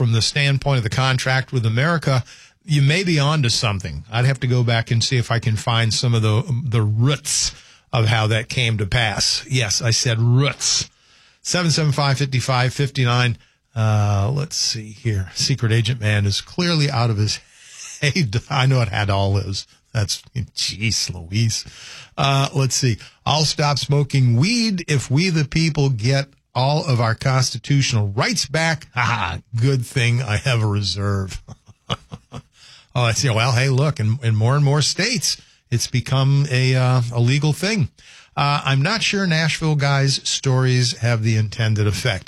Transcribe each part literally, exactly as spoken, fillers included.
from the standpoint of the contract with America, you may be onto something. I'd have to go back and see if I can find some of the the roots of how that came to pass. Yes, I said roots. seven seven five, five five five nine. Uh, let's see here. Secret Agent Man is clearly out of his head. I know it had all those. That's, jeez Louise. Uh, let's see. I'll stop smoking weed if we the people get all of our constitutional rights back. Ha! Good thing I have a reserve. Oh, I see. Well, hey, look, in, in more and more states, it's become a, uh, a legal thing. Uh, I'm not sure Nashville guys' stories have the intended effect.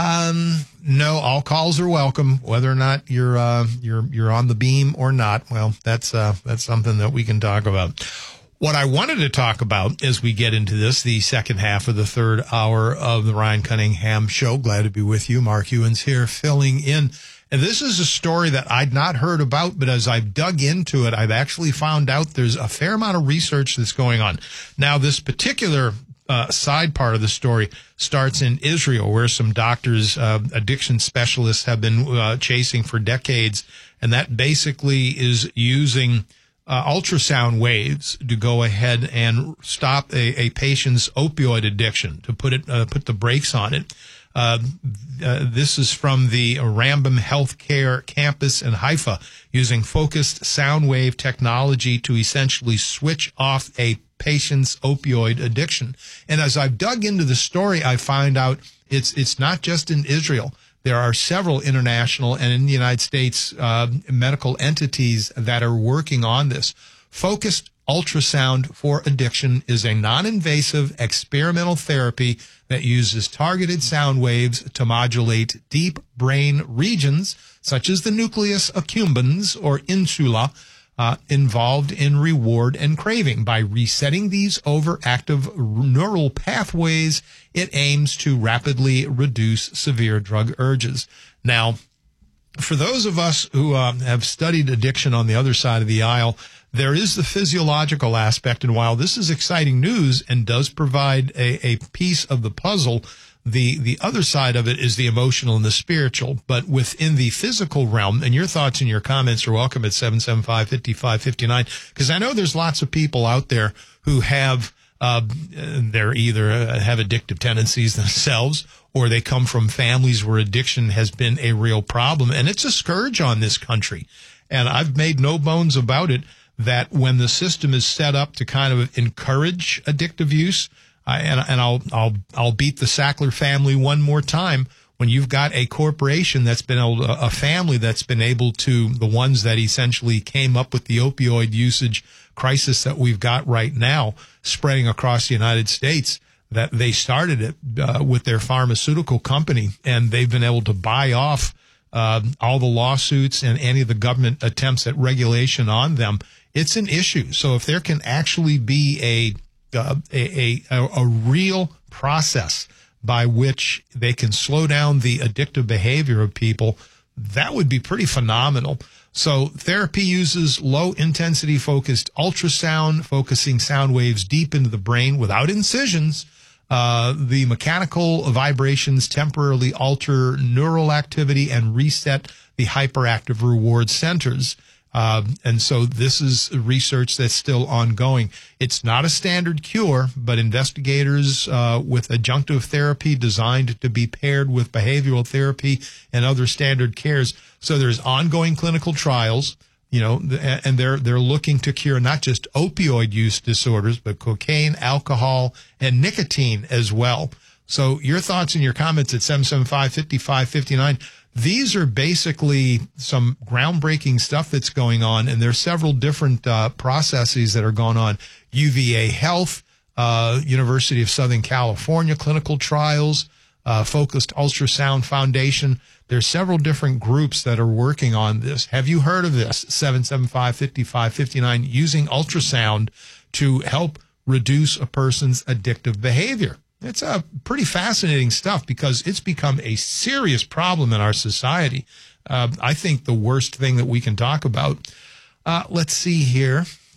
Um, no, all calls are welcome, whether or not you're, uh, you're, you're on the beam or not. Well, that's, uh, that's something that we can talk about. What I wanted to talk about as we get into this, the second half of the third hour of the Ryan Cunningham Show. Glad to be with you. Mark Ewens here filling in. And this is a story that I'd not heard about, but as I've dug into it, I've actually found out there's a fair amount of research that's going on. Now, this particular Uh, side part of the story starts in Israel, where some doctors, uh, addiction specialists have been uh, chasing for decades. And that basically is using uh, ultrasound waves to go ahead and stop a, a patient's opioid addiction, to put it, uh, put the brakes on it. Uh, uh, this is from the Rambam Healthcare campus in Haifa, using focused sound wave technology to essentially switch off a patient's opioid addiction. And as I've dug into the story, I find out it's it's not just in Israel. There are several international and in the United States uh, medical entities that are working on this. Focused ultrasound for addiction is a non-invasive experimental therapy that uses targeted sound waves to modulate deep brain regions, such as the nucleus accumbens or insula, Uh, involved in reward and craving. By resetting these overactive neural pathways, it aims to rapidly reduce severe drug urges. Now, for those of us who uh, have studied addiction on the other side of the aisle, there is the physiological aspect. And while this is exciting news and does provide a, a piece of the puzzle, The the other side of it is the emotional and the spiritual. But within the physical realm, and your thoughts and your comments are welcome at seven seven five, five five five nine, because I know there's lots of people out there who have, uh, they're either uh, have addictive tendencies themselves, or they come from families where addiction has been a real problem. And it's a scourge on this country. And I've made no bones about it that when the system is set up to kind of encourage addictive use, I, and, and I'll, I'll, I'll beat the Sackler family one more time. When you've got a corporation that's been able to, a family that's been able to, the ones that essentially came up with the opioid usage crisis that we've got right now spreading across the United States, that they started it uh, with their pharmaceutical company, and they've been able to buy off uh, all the lawsuits and any of the government attempts at regulation on them. It's an issue. So if there can actually be a Uh, a, a, a real process by which they can slow down the addictive behavior of people, that would be pretty phenomenal. So therapy uses low-intensity focused ultrasound, focusing sound waves deep into the brain without incisions. Uh, the mechanical vibrations temporarily alter neural activity and reset the hyperactive reward centers. Uh, and so this is research that's still ongoing. It's not a standard cure, but investigators uh, with adjunctive therapy designed to be paired with behavioral therapy and other standard cares. So there's ongoing clinical trials, you know, and they're they're looking to cure not just opioid use disorders, but cocaine, alcohol, and nicotine as well. So your thoughts and your comments at seven seven five, five five five nine. These are basically some groundbreaking stuff that's going on, and there's several different uh, processes that are going on. U V A Health, uh, University of Southern California clinical trials, uh, Focused Ultrasound Foundation. There's several different groups that are working on this. Have you heard of this? seven seven five, five five five nine, using ultrasound to help reduce a person's addictive behavior. It's a uh, pretty fascinating stuff because it's become a serious problem in our society. Uh, I think the worst thing that we can talk about. Uh, let's see here.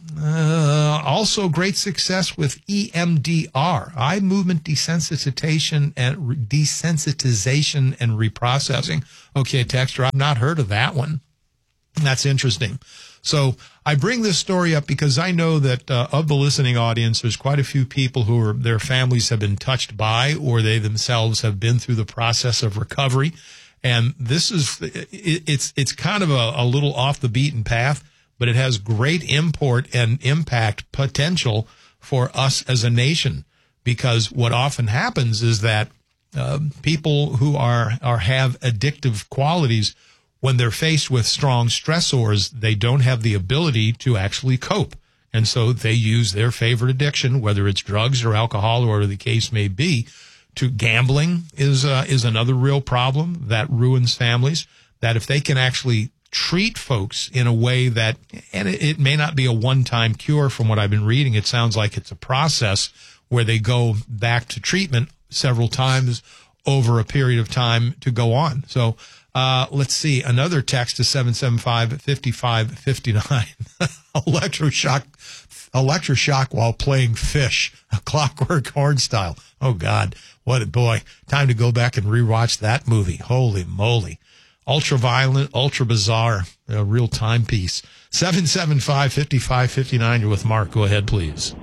Uh, also great success with E M D R, eye movement desensitization and re- desensitization and reprocessing. Okay, Texter, I've not heard of that one. That's interesting. So I bring this story up because I know that uh, of the listening audience, there's quite a few people who are, their families have been touched by, or they themselves have been through the process of recovery. And this is, it, it's, it's kind of a, a little off the beaten path, but it has great import and impact potential for us as a nation, because what often happens is that uh, people who are, are have addictive qualities, when they're faced with strong stressors, they don't have the ability to actually cope. And so they use their favorite addiction, whether it's drugs or alcohol or whatever the case may be. To gambling is uh, is another real problem that ruins families, that if they can actually treat folks in a way that, and it, it may not be a one-time cure from what I've been reading, it sounds like it's a process where they go back to treatment several times over a period of time to go on. So Uh, let's see. Another text to seven seven five, five five five nine. Electroshock, electroshock while playing fish, a Clockwork Orange style. Oh God. What a boy. Time to go back and rewatch that movie. Holy moly. Ultra violent, ultra bizarre, a real timepiece. seven seven five, five five five nine. You're with Mark. Go ahead, please.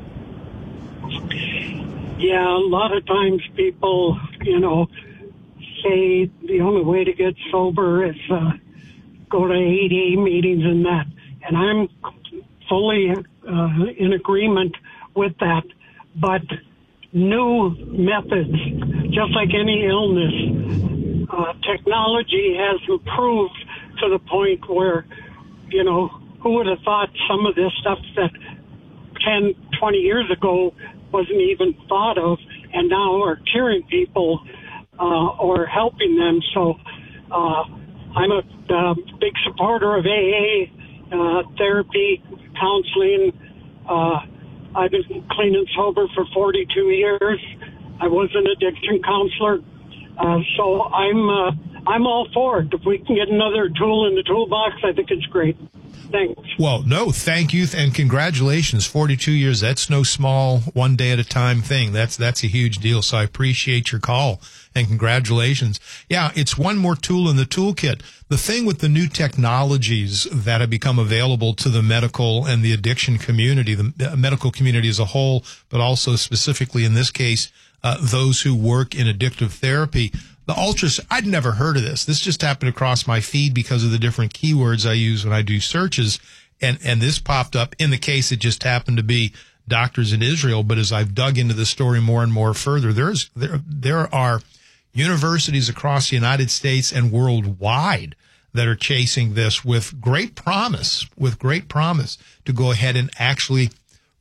Yeah, a lot of times people, you know, say the only way to get sober is uh, go to A D A meetings and that. And I'm fully uh, in agreement with that. But new methods, just like any illness, uh, technology has improved to the point where, you know, who would have thought some of this stuff that ten, twenty years ago wasn't even thought of, and now are curing people Uh, or helping them. So uh, I'm a uh, big supporter of A A, uh, therapy, counseling. Uh, I've been clean and sober for forty-two years. I was an addiction counselor. Uh, so I'm uh, I'm all for it. If we can get another tool in the toolbox, I think it's great. Thanks. Well, no, thank you and congratulations. forty-two years, that's no small one day at a time thing. That's that's a huge deal. So I appreciate your call and congratulations. Yeah, it's one more tool in the toolkit. The thing with the new technologies that have become available to the medical and the addiction community, the medical community as a whole, but also specifically in this case, uh, those who work in addictive therapy, the ultras, I'd never heard of this. This just happened across my feed because of the different keywords I use when I do searches. And, and this popped up. In the case, it just happened to be doctors in Israel. But as I've dug into the story more and more further, there's, there, there are universities across the United States and worldwide that are chasing this with great promise, with great promise to go ahead and actually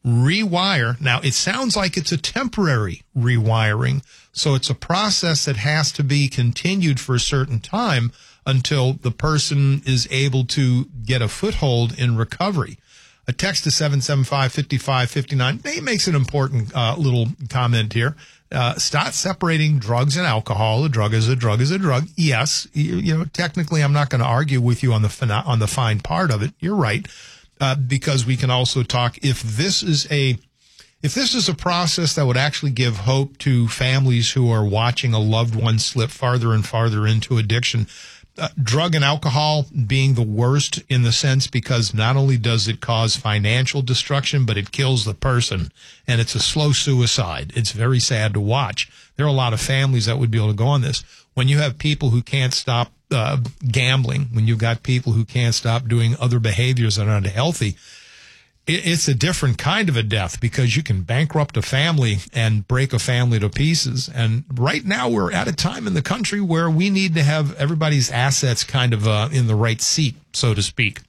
rewire. Now, it sounds like it's a temporary rewiring. So it's a process that has to be continued for a certain time until the person is able to get a foothold in recovery. A text to seven seven five, five five five nine. It makes an important uh, little comment here. Uh, stop separating drugs and alcohol. A drug is a drug is a drug. Yes, you, you know, technically I'm not going to argue with you on the fina- on the fine part of it. You're right. Uh, because we can also talk if this is a If this is a process that would actually give hope to families who are watching a loved one slip farther and farther into addiction, uh, drug and alcohol being the worst in the sense because not only does it cause financial destruction, but it kills the person. And it's a slow suicide. It's very sad to watch. There are a lot of families that would be able to go on this. When you have people who can't stop uh, gambling, when you've got people who can't stop doing other behaviors that are unhealthy, it's a different kind of a death because you can bankrupt a family and break a family to pieces. And right now we're at a time in the country where we need to have everybody's assets kind of uh, in the right seat, so to speak.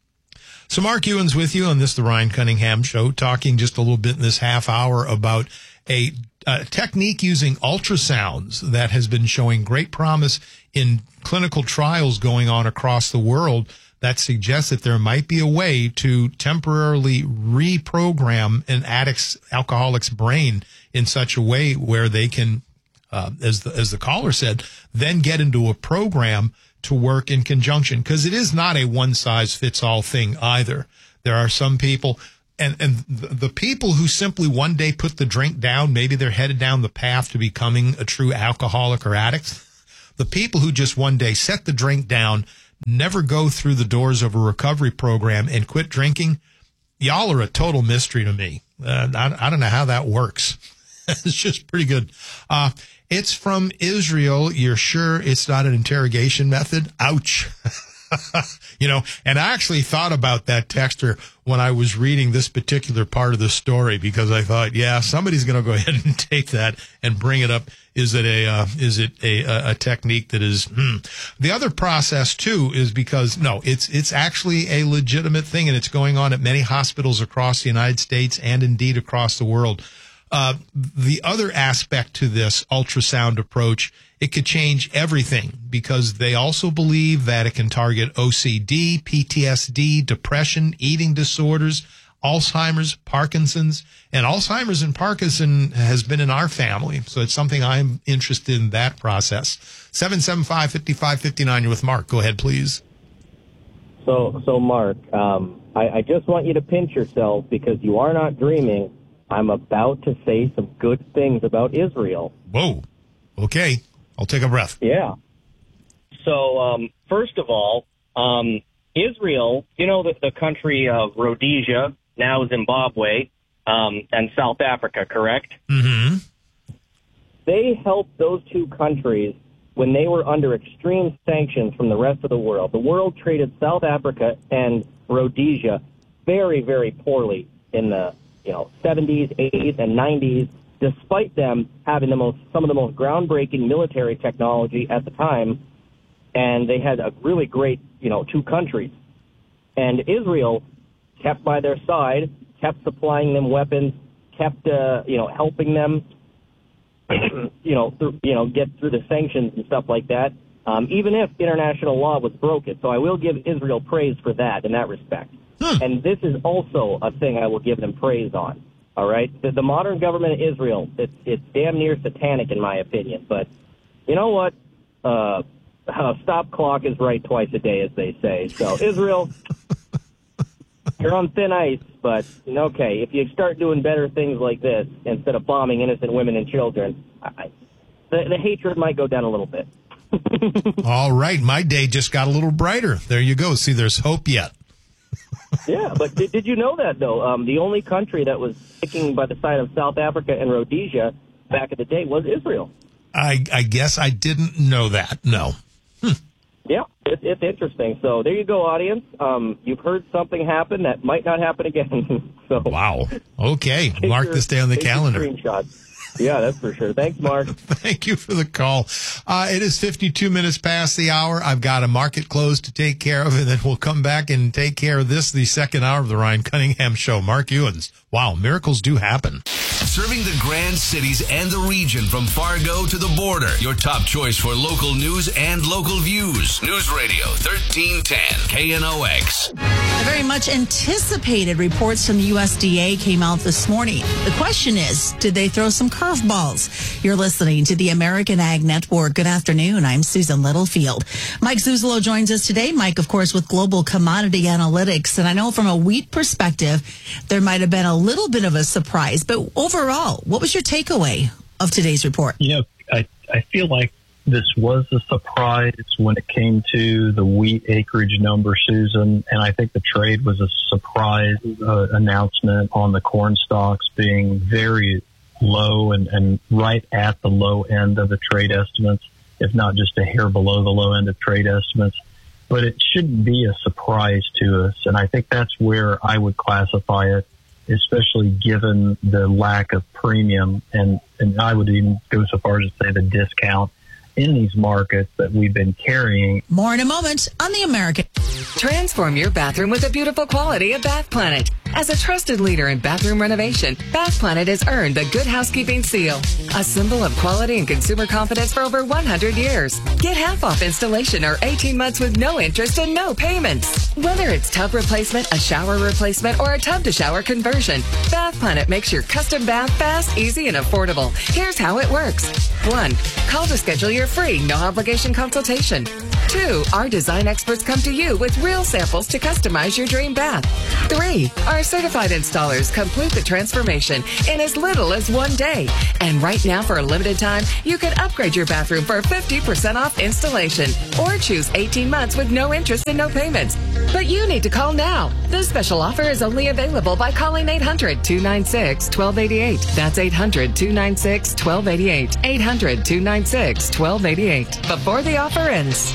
So Mark Ewan's with you on this, the Ryan Cunningham Show, talking just a little bit in this half hour about a, a technique using ultrasounds that has been showing great promise in clinical trials going on across the world that suggests that there might be a way to temporarily reprogram an addict's, alcoholic's brain in such a way where they can, uh, as the, as the caller said, then get into a program to work in conjunction. Because it is not a one-size-fits-all thing either. There are some people, And and the, the people who simply one day put the drink down, maybe they're headed down the path to becoming a true alcoholic or addict. The people who just one day set the drink down, never go through the doors of a recovery program and quit drinking, y'all are a total mystery to me. Uh, I, I don't know how that works. It's just pretty good. Uh, it's from Israel. You're sure it's not an interrogation method? Ouch. You know, and I actually thought about that texter when I was reading this particular part of the story, because I thought, yeah, somebody's going to go ahead and take that and bring it up. Is it a, uh, is it a, a technique that is, hmm. The other process too is because, no, it's, it's actually a legitimate thing, and it's going on at many hospitals across the United States and indeed across the world. Uh, the other aspect to this ultrasound approach, it could change everything, because they also believe that it can target O C D, P T S D, depression, eating disorders, Alzheimer's, Parkinson's, and Alzheimer's and Parkinson has been in our family. So it's something I'm interested in that process. seven seven five, five five five nine, you're with Mark. Go ahead, please. So, so Mark, um, I, I just want you to pinch yourself, because you are not dreaming. I'm about to say some good things about Israel. Whoa. Okay. I'll take a breath. Yeah. So, um, first of all, um, Israel, you know, the, the country of Rhodesia, now Zimbabwe, um, and South Africa, correct? Mm-hmm. They helped those two countries when they were under extreme sanctions from the rest of the world. The world treated South Africa and Rhodesia very, very poorly in the, you know, seventies, eighties, and nineties, despite them having the most, some of the most groundbreaking military technology at the time. And they had a really great, you know, two countries. And Israel kept by their side, kept supplying them weapons, kept, uh, you know, helping them, you know, through, you know, get through the sanctions and stuff like that, um, even if international law was broken. So I will give Israel praise for that in that respect. Huh. And this is also a thing I will give them praise on. All right? The, the modern government of Israel, it's, it's damn near satanic in my opinion. But you know what? Uh, a stop clock is right twice a day, as they say. So Israel, you're on thin ice. But, okay, if you start doing better things like this instead of bombing innocent women and children, I, the, the hatred might go down a little bit. All right. My day just got a little brighter. There you go. See, there's hope yet. Yeah, but did, did you know that, though? Um, the only country that was sticking by the side of South Africa and Rhodesia back in the day was Israel. I, I guess I didn't know that. No. Hmm. Yeah, it, it's interesting. So there you go, audience. Um, you've heard something happen that might not happen again. So wow. Okay. Mark your, this day on the calendar. Screenshots. Yeah, that's for sure. Thanks, Mark. Thank you for the call. Uh, it is fifty-two minutes past the hour. I've got a market close to take care of, and then we'll come back and take care of this, the second hour of the Ryan Cunningham Show. Mark Ewens. Wow, miracles do happen. Serving the Grand Cities and the region from Fargo to the border. Your top choice for local news and local views. News Radio thirteen ten K N O X. A very much anticipated reports from the U S D A came out this morning. The question is, did they throw some curveballs? You're listening to the American Ag Network. Good afternoon. I'm Susan Littlefield. Mike Zuzolo joins us today. Mike, of course, with Global Commodity Analytics. And I know from a wheat perspective, there might have been a little bit of a surprise. But overall, what was your takeaway of today's report? You know, I, I feel like this was a surprise when it came to the wheat acreage number, Susan, and I think the trade was a surprise uh, announcement on the corn stalks being very low and, and right at the low end of the trade estimates, if not just a hair below the low end of trade estimates. But it shouldn't be a surprise to us, and I think that's where I would classify it, especially given the lack of premium, and, and I would even go so far as to say the discount in these markets that we've been carrying. More in a moment on the American. Transform your bathroom with the beautiful quality of Bath Planet. As a trusted leader in bathroom renovation, Bath Planet has earned the Good Housekeeping Seal, a symbol of quality and consumer confidence for over one hundred years. Get half off installation or eighteen months with no interest and no payments. Whether it's tub replacement, a shower replacement, or a tub-to-shower conversion, Bath Planet makes your custom bath fast, easy, and affordable. Here's how it works. One, call to schedule your free, no-obligation consultation. Two, our design experts come to you with real samples to customize your dream bath. Three, our certified installers complete the transformation in as little as one day. And right now, for a limited time, you can upgrade your bathroom for fifty percent off installation or choose eighteen months with no interest and no payments. But you need to call now. This special offer is only available by calling eight hundred, two nine six, one two eight eight. That's eight hundred, two nine six, one two eight eight. eight hundred, two nine six, one two eight eight. Before the offer ends.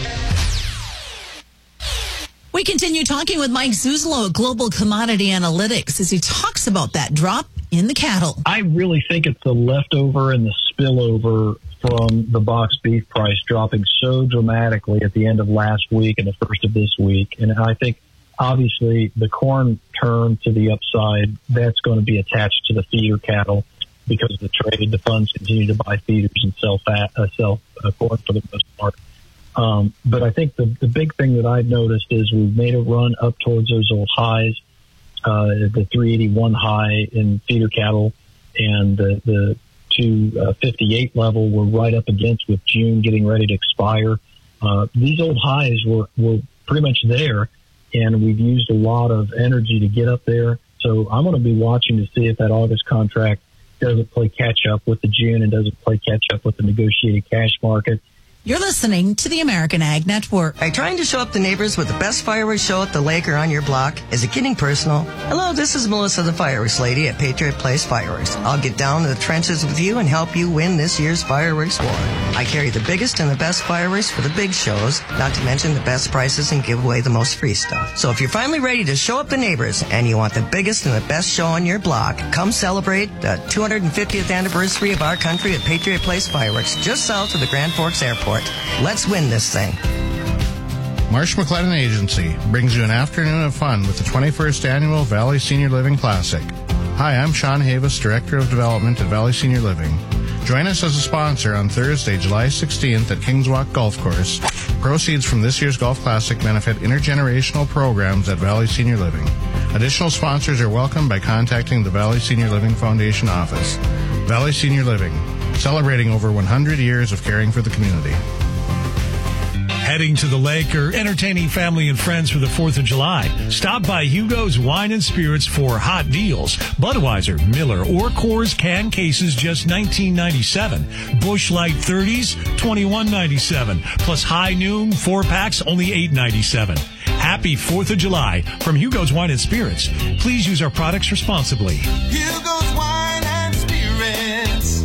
We continue talking with Mike Zuzolo at Global Commodity Analytics as he talks about that drop in the cattle. I really think it's the leftover and the spillover from the box beef price dropping so dramatically at the end of last week and the first of this week. And I think, obviously, the corn turn to the upside, that's going to be attached to the feeder cattle because of the trade. The funds continue to buy feeders and sell fat, uh, sell uh, corn for the most part. Um, but I think the, the big thing that I've noticed is we've made a run up towards those old highs, uh, the three eighty-one high in feeder cattle and the, the two fifty-eight level we're right up against with June getting ready to expire. Uh, these old highs were, were pretty much there, and we've used a lot of energy to get up there. So I'm going to be watching to see if that August contract doesn't play catch up with the June and doesn't play catch up with the negotiated cash market. You're listening to the American Ag Network. Are you trying to show up the neighbors with the best fireworks show at the lake or on your block? Is it getting personal? Hello, this is Melissa, the fireworks lady at Patriot Place Fireworks. I'll get down to the trenches with you and help you win this year's fireworks war. I carry the biggest and the best fireworks for the big shows, not to mention the best prices and give away the most free stuff. So if you're finally ready to show up the neighbors and you want the biggest and the best show on your block, come celebrate the two hundred fiftieth anniversary of our country at Patriot Place Fireworks, just south of the Grand Forks Airport. Let's win this thing. Marsh McLennan Agency brings you an afternoon of fun with the twenty-first Annual Valley Senior Living Classic. Hi, I'm Sean Havis, Director of Development at Valley Senior Living. Join us as a sponsor on Thursday, July sixteenth at Kings Walk Golf Course. Proceeds from this year's Golf Classic benefit intergenerational programs at Valley Senior Living. Additional sponsors are welcome by contacting the Valley Senior Living Foundation office. Valley Senior Living, celebrating over one hundred years of caring for the community. Heading to the lake or entertaining family and friends for the fourth of July? Stop by Hugo's Wine and Spirits for hot deals. Budweiser, Miller, or Coors can cases just nineteen ninety-seven. Busch Light thirties, twenty-one ninety-seven. Plus High Noon, four packs, only eight ninety-seven. Happy fourth of July from Hugo's Wine and Spirits. Please use our products responsibly. Hugo's Wine and Spirits.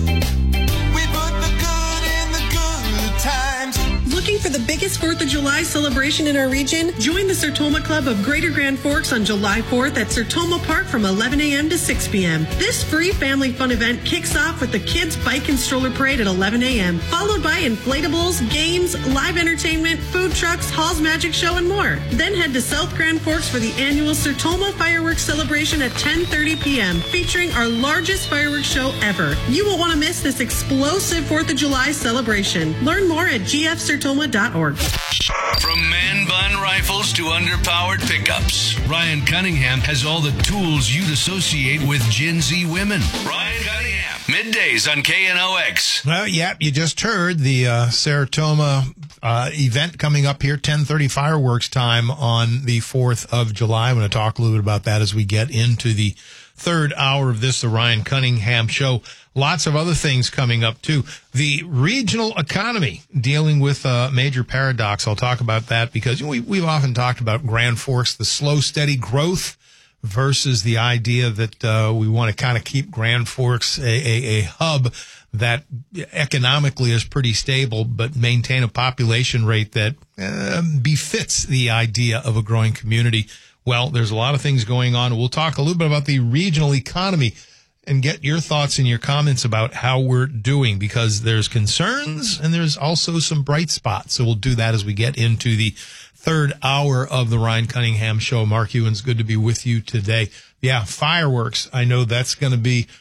We put the good in the good times. Looking for the biggest fourth of July celebration in our region? Join the Sertoma Club of Greater Grand Forks on July fourth at Sertoma Park from eleven a.m. to six p.m. This free family fun event kicks off with the Kids Bike and Stroller Parade at eleven a.m., followed by inflatables, games, live entertainment, food trucks, Hall's Magic Show, and more. Then head to South Grand Forks for the annual Sertoma Fireworks Celebration at ten thirty p.m., featuring our largest fireworks show ever. You won't want to miss this explosive fourth of July celebration. Learn more at g f sertoma dot org. From man bun rifles to underpowered pickups, Ryan Cunningham has all the tools you'd associate with Gen Z women. Ryan Cunningham, middays on K N O X. Well, yeah, you just heard the uh, Sertoma uh, event coming up here, ten thirty fireworks time on the fourth of July. I'm going to talk a little bit about that as we get into the third hour of this, the Ryan Cunningham Show. Lots of other things coming up, too. The regional economy dealing with a major paradox. I'll talk about that because we, we've often talked about Grand Forks, the slow, steady growth versus the idea that uh, we want to kind of keep Grand Forks a, a, a hub that economically is pretty stable, but maintain a population rate that uh, befits the idea of a growing community. Well, there's a lot of things going on. We'll talk a little bit about the regional economy and get your thoughts and your comments about how we're doing, because there's concerns and there's also some bright spots. So we'll do that as we get into the third hour of the Ryan Cunningham Show. Mark Ewan's good to be with you today. Yeah, fireworks. I know that's going to be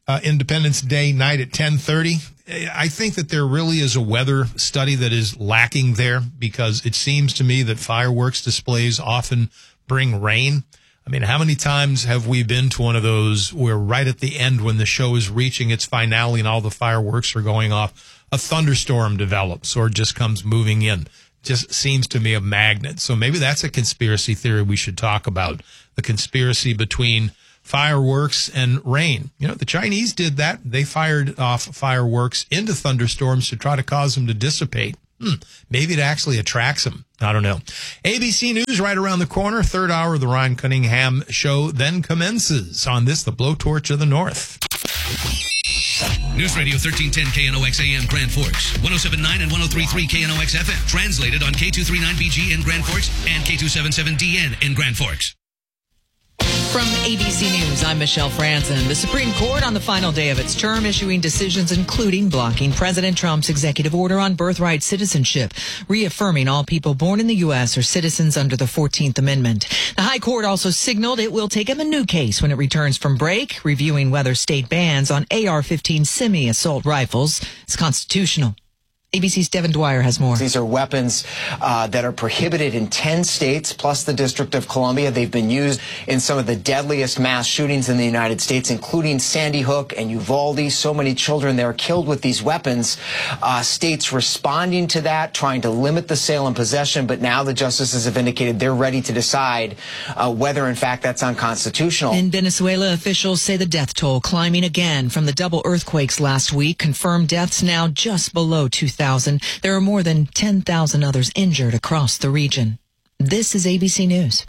uh, Independence Day night at ten thirty. I think that there really is a weather study that is lacking there, because it seems to me that fireworks displays often bring rain. I mean, how many times have we been to one of those where right at the end, when the show is reaching its finale and all the fireworks are going off, a thunderstorm develops or just comes moving in? Just seems to me a magnet. So maybe that's a conspiracy theory we should talk about, the conspiracy between fireworks and rain. You know, the Chinese did that. They fired off fireworks into thunderstorms to try to cause them to dissipate. Hmm. Maybe it actually attracts them. I don't know. A B C News right around the corner. Third hour of the Ryan Cunningham Show then commences on this, the Blowtorch of the North. News Radio thirteen ten K N O X A M Grand Forks, one oh seven point nine and one oh three point three K N O X F M. Translated on K two thirty-nine B G in Grand Forks and K two seventy-seven D N in Grand Forks. From A B C News, I'm Michelle Franzen. The Supreme Court on the final day of its term issuing decisions including blocking President Trump's executive order on birthright citizenship, reaffirming all people born in the U S are citizens under the fourteenth Amendment. The High Court also signaled it will take up a new case when it returns from break, reviewing whether state bans on A R fifteen semi-assault rifles is constitutional. A B C's Devin Dwyer has more. These are weapons uh, that are prohibited in ten states, plus the District of Columbia. They've been used in some of the deadliest mass shootings in the United States, including Sandy Hook and Uvalde. So many children there killed with these weapons. Uh, states responding to that, trying to limit the sale and possession, but now the justices have indicated they're ready to decide uh, whether, in fact, that's unconstitutional. In Venezuela, officials say the death toll climbing again from the double earthquakes last week. Confirmed deaths now just below two thousand. There are more than ten thousand others injured across the region. This is A B C News.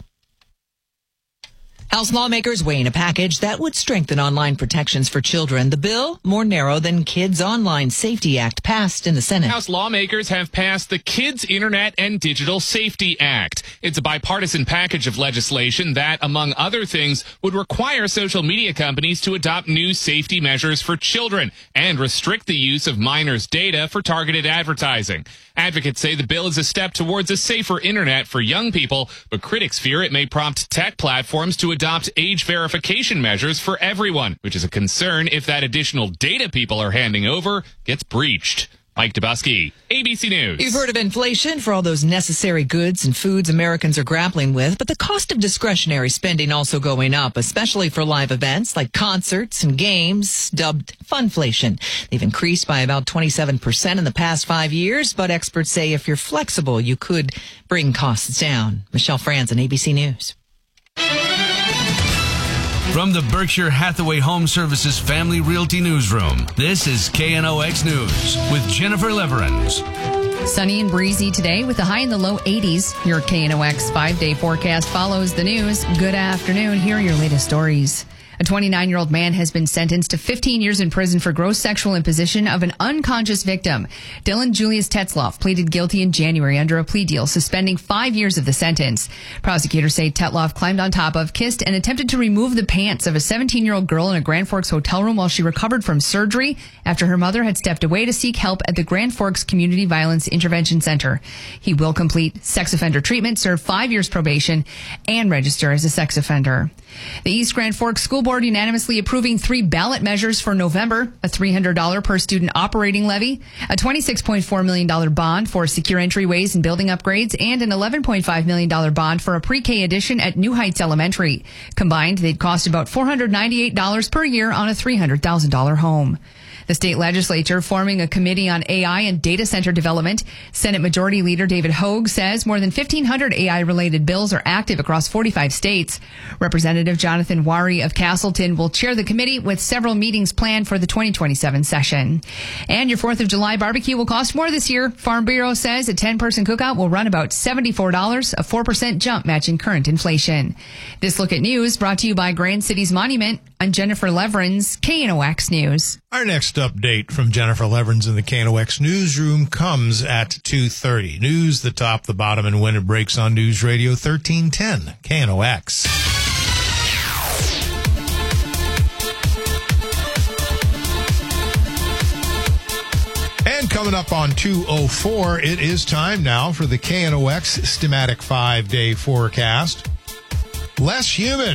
House lawmakers weighing a package that would strengthen online protections for children. The bill, more narrow than Kids Online Safety Act, passed in the Senate. House lawmakers have passed the Kids Internet and Digital Safety Act. It's a bipartisan package of legislation that, among other things, would require social media companies to adopt new safety measures for children and restrict the use of minors' data for targeted advertising. Advocates say the bill is a step towards a safer internet for young people, but critics fear it may prompt tech platforms to adopt age verification measures for everyone, which is a concern if that additional data people are handing over gets breached. Mike Dubusky, A B C News. You've heard of inflation for all those necessary goods and foods Americans are grappling with, but the cost of discretionary spending also going up, especially for live events like concerts and games, dubbed funflation. They've increased by about twenty-seven percent in the past five years, but experts say if you're flexible, you could bring costs down. Michelle Franzen, A B C News. From the Berkshire Hathaway Home Services Family Realty Newsroom, this is K N O X News with Jennifer Leverins. Sunny and breezy today with a high in the low eighties. Your K N O X five-day forecast follows the news. Good afternoon. Here are your latest stories. A twenty-nine-year-old man has been sentenced to fifteen years in prison for gross sexual imposition of an unconscious victim. Dylan Julius Tetzloff pleaded guilty in January under a plea deal, suspending five years of the sentence. Prosecutors say Tetzloff climbed on top of, kissed, and attempted to remove the pants of a seventeen-year-old girl in a Grand Forks hotel room while she recovered from surgery after her mother had stepped away to seek help at the Grand Forks Community Violence Intervention Center. He will complete sex offender treatment, serve five years probation, and register as a sex offender. The East Grand Forks School Board unanimously approving three ballot measures for November: a three hundred dollars per student operating levy, a twenty-six point four million dollars bond for secure entryways and building upgrades, and an eleven point five million dollars bond for a pre-K addition at New Heights Elementary. Combined, they'd cost about four hundred ninety-eight dollars per year on a three hundred thousand dollars home. The state legislature forming a committee on A I and data center development. Senate Majority Leader David Hogue says more than fifteen hundred A I-related bills are active across forty-five states. Representative Jonathan Wari of Castleton will chair the committee with several meetings planned for the twenty twenty-seven session. And your fourth of July barbecue will cost more this year. Farm Bureau says a ten-person cookout will run about seventy-four dollars, a four percent jump matching current inflation. This Look at News brought to you by Grand Cities Monument. I'm Jennifer Leverins, K N O X News. Our next update from Jennifer Leverins in the K N O X newsroom comes at two thirty. News, the top, the bottom, and when it breaks on News Radio thirteen ten, K N O X. And coming up on two oh four, it is time now for the K N O X Stematic five-day forecast. Less humid.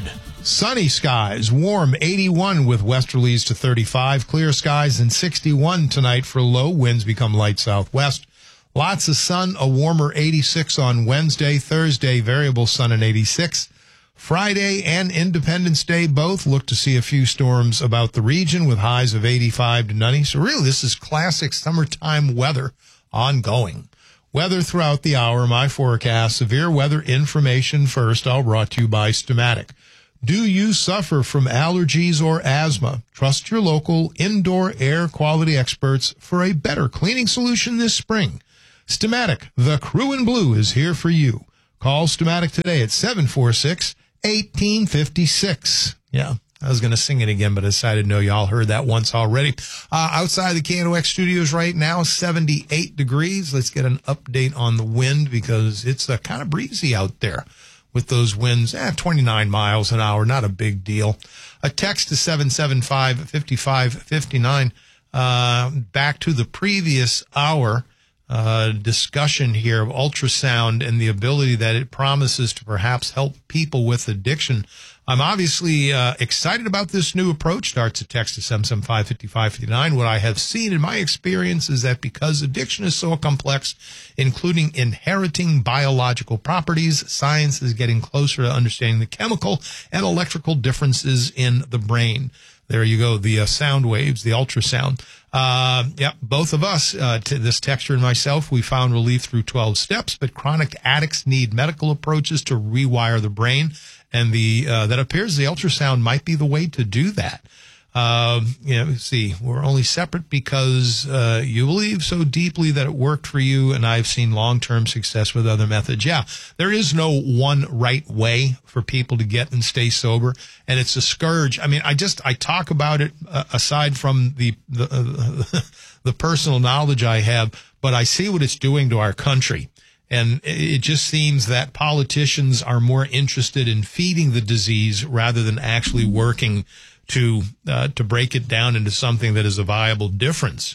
Sunny skies, warm eighty-one with westerlies to thirty-five. Clear skies and sixty-one tonight for low. Winds become light southwest. Lots of sun, a warmer eighty-six on Wednesday. Thursday, variable sun and eighty-six. Friday and Independence Day both look to see a few storms about the region with highs of eighty-five to ninety. So really, this is classic summertime weather ongoing. Weather throughout the hour, my forecast, severe weather information first, all brought to you by Stamatic. Do you suffer from allergies or asthma? Trust your local indoor air quality experts for a better cleaning solution this spring. Stamatic, the crew in blue, is here for you. Call Stamatic today at seven four six, one eight five six. Yeah, I was going to sing it again, but I decided, no, y'all heard that once already. Uh, outside the K N O X studios right now, seventy-eight degrees. Let's get an update on the wind because it's uh, kind of breezy out there. With those winds, eh, twenty-nine miles an hour, not a big deal. A text to seven seven five, five five five nine. Uh, back to the previous hour uh, discussion here of ultrasound and the ability that it promises to perhaps help people with addiction. I'm obviously uh, excited about this new approach. Starts a text to seven seven five, five five five nine. What I have seen in my experience is that because addiction is so complex, including inheriting biological properties, science is getting closer to understanding the chemical and electrical differences in the brain. There you go, the uh, sound waves, the ultrasound. Uh, yeah, both of us, uh, to this texter and myself, we found relief through twelve steps, but chronic addicts need medical approaches to rewire the brain. And the uh, that appears the ultrasound might be the way to do that. Uh, you know, see, we're only separate because uh, you believe so deeply that it worked for you, and I've seen long-term success with other methods. Yeah, there is no one right way for people to get and stay sober, and it's a scourge. I mean, I just I talk about it uh, aside from the the, uh, the personal knowledge I have, but I see what it's doing to our country. And it just seems that politicians are more interested in feeding the disease rather than actually working to uh, to break it down into something that is a viable difference.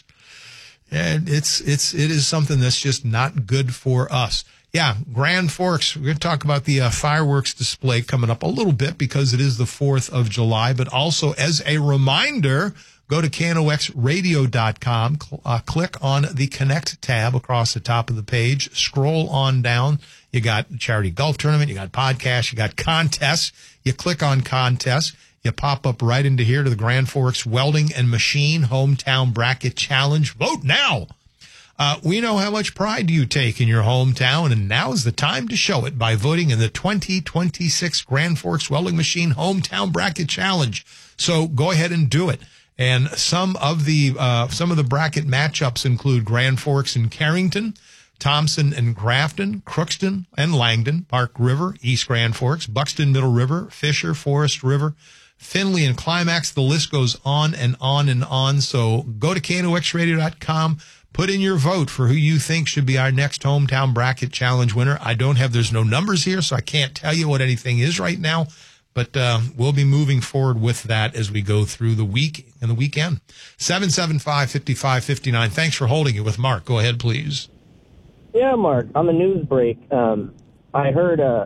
And it's it's it is something that's just not good for us. Yeah, Grand Forks. We're going to talk about the uh, fireworks display coming up a little bit because it is the fourth of July. But also, as a reminder, go to K N O X radio dot com, cl- uh, click on the Connect tab across the top of the page, scroll on down. You got charity golf tournament, you got podcasts, you got contests. You click on contests, you pop up right into here to the Grand Forks Welding and Machine Hometown Bracket Challenge. Vote now. Uh, we know how much pride you take in your hometown, and now is the time to show it by voting in the twenty twenty-six Grand Forks Welding Machine Hometown Bracket Challenge. So go ahead and do it. And some of the uh, some of the bracket matchups include Grand Forks and Carrington, Thompson and Grafton, Crookston and Langdon, Park River, East Grand Forks, Buxton, Middle River, Fisher, Forest River, Findlay, and Climax. The list goes on and on and on. So go to K N O X radio dot com. Put in your vote for who you think should be our next hometown bracket challenge winner. I don't have, there's no numbers here, so I can't tell you what anything is right now. But uh, we'll be moving forward with that as we go through the week and the weekend. seven seven five, five five five nine. Thanks for holding it with Mark. Go ahead, please. Yeah, Mark, on the news break, um, I heard uh,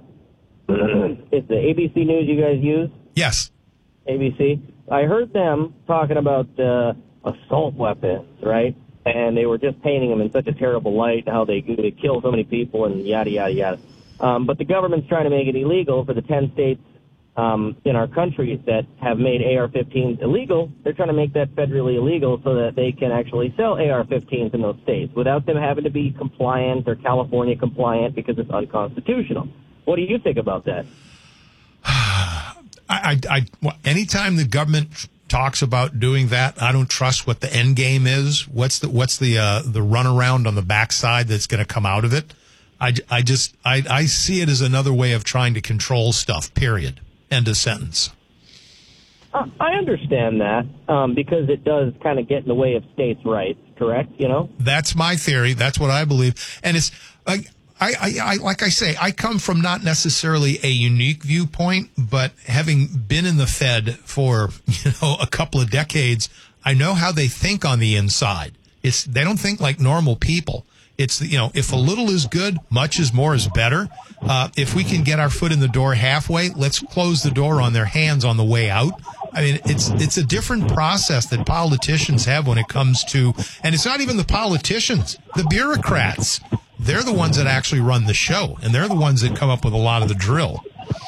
it's the A B C News you guys use? Yes. A B C. I heard them talking about uh, assault weapons, right? And they were just painting them in such a terrible light, how they, they kill so many people and yada, yada, yada. Um, but the government's trying to make it illegal for the ten states um, in our country that have made A R fifteens illegal. They're trying to make that federally illegal so that they can actually sell A R fifteens in those states without them having to be compliant or California compliant because it's unconstitutional. What do you think about that? I, I, I, well, anytime the government talks about doing that, I don't trust what the end game is. What's the what's the uh, the runaround on the backside that's going to come out of it? I, I just I, I see it as another way of trying to control stuff. Period. End of sentence. Uh, I understand that um, because it does kind of get in the way of states' rights. Correct? You know. That's my theory. That's what I believe. And it's like. I, I, I, like I say, I come from not necessarily a unique viewpoint, but having been in the Fed for, you know, a couple of decades, I know how they think on the inside. It's, they don't think like normal people. It's, the, you know, if a little is good, much is more is better. Uh, if we can get our foot in the door halfway, let's close the door on their hands on the way out. I mean, it's it's a different process that politicians have when it comes to, and it's not even the politicians, the bureaucrats. They're the ones that actually run the show, and they're the ones that come up with a lot of the drill.